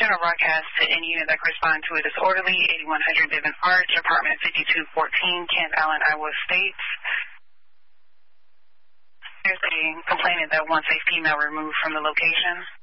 center broadcast to any unit that corresponds to a disorderly, 8100 Devon Arch, apartment 5214, Kent Island, Iowa State. There's a complainant that wants a female removed from the location.